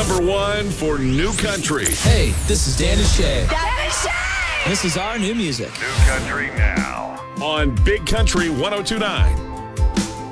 Number one for New Country. Hey, this is Dan and Shay. Dan and Shay! This is our new music. New Country Now. On Big Country 102.9.